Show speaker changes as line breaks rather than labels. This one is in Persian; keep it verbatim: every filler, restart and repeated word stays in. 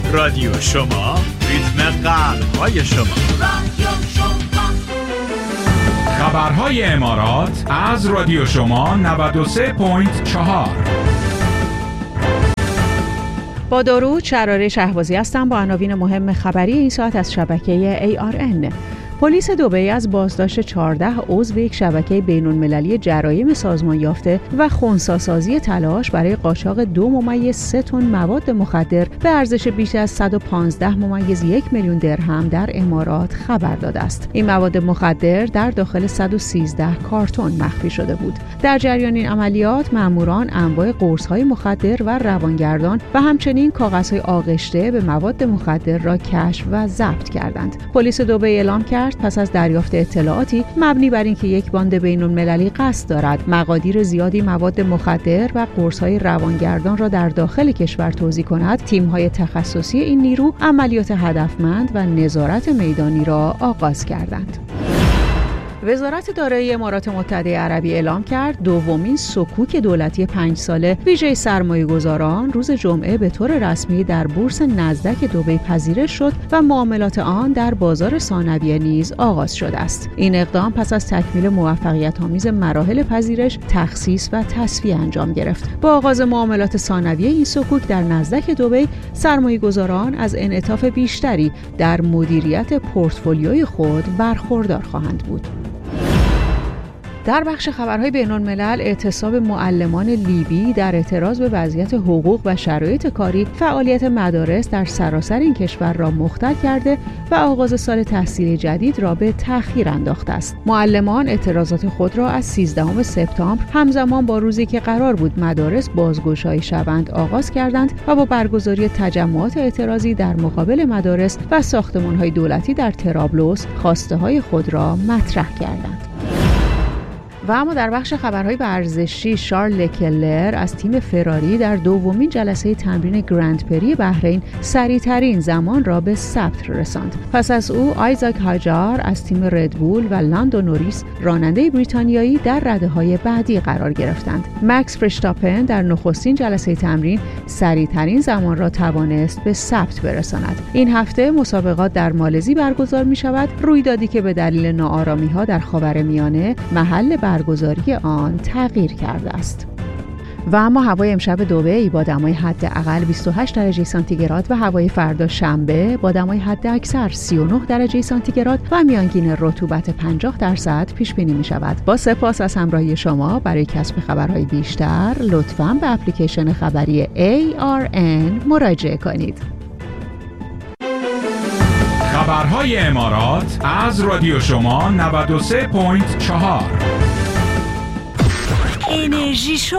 رادیو شما، ریتم قلب‌های شما.
رادیو شما.
خبرهای امارات از رادیو شما نود و سه ممیز چهار.
با درود، شراره شهبازی هستم با عناوین مهم خبری این ساعت از شبکه ای آر ان. پلیس دبی از بازداشت چهارده عضو یک شبکه بین‌المللی جرایم سازمان یافته و خنثی‌سازی تلاش برای قاچاق دو ممیز سه تن مواد مخدر به ارزش بیش از صد و پانزده ممیز یک میلیون درهم در امارات خبر داده است. این مواد مخدر در داخل صد و سیزده کارتن مخفی شده بود. در جریان این عملیات ماموران انواع قرص‌های مخدر و روانگردان و همچنین کاغذهای آغشته به مواد مخدر را کشف و ضبط کردند. پلیس دبی اعلام کرد پس از دریافت اطلاعاتی مبنی بر اینکه یک باند بین‌المللی قصد دارد مقادیر زیادی مواد مخدر و قرص‌های روانگردان را در داخل کشور توزیع کند، تیم‌های تخصصی این نیرو عملیات هدفمند و نظارت میدانی را آغاز کردند. وزارت دارایی امارات متحده عربی اعلام کرد دومین سکوک دولتی پنج ساله ویژه سرمایه‌گذاران روز جمعه به طور رسمی در بورس نزدک دبی پذیرش شد و معاملات آن در بازار ثانویه نیز آغاز شده است. این اقدام پس از تکمیل موفقیت‌آمیز مراحل پذیرش، تخصیص و تصفیه انجام گرفت. با آغاز معاملات ثانویه این سکوک در نزدک دبی، سرمایه‌گذاران از انعطاف بیشتری در مدیریت پورتفولیوی خود برخوردار خواهند بود. در بخش خبرهای بین‌الملل، اعتصاب معلمان لیبی در اعتراض به وضعیت حقوق و شرایط کاری فعالیت مدارس در سراسر این کشور را مختل کرده و آغاز سال تحصیلی جدید را به تأخیر انداخته است. معلمان اعتراضات خود را از سیزدهم سپتامبر همزمان با روزی که قرار بود مدارس بازگشایی شوند آغاز کردند و با برگزاری تجمعات اعتراضی در مقابل مدارس و ساختمان‌های دولتی در طرابلس خواسته‌های خود را مطرح کردند. و اما در بخش خبرهای ورزشی، شارل لکلر از تیم فراری در دومین جلسه تمرین گرند پری بحرین سریع‌ترین زمان را به ثبت رساند. پس از او آیزاک هاجار از تیم ردبول و لاندو نوریس راننده بریتانیایی در رده‌های بعدی قرار گرفتند. مکس فرشتاپن در نخستین جلسه تمرین سریع‌ترین زمان را توانست به ثبت برساند. این هفته مسابقات در مالزی برگزار می‌شود، رویدادی که به دلیل ناآرامی‌ها در خاورمیانه محل برگزاری آن تغییر کرده است. و اما هوای امشب دبی با دمای حداقل بیست و هشت درجه سانتیگراد و هوای فردا شنبه با دمای حداکثر سی و نه درجه سانتیگراد و میانگین رطوبت پنجاه درصد پیش بینی می شود. با سپاس از همراهی شما. برای کسب خبرهای بیشتر لطفاً به اپلیکیشن خبری ای آر ان مراجعه کنید.
خبرهای امارات از رادیو شما نود و سه ممیز چهار.
انرژی شما.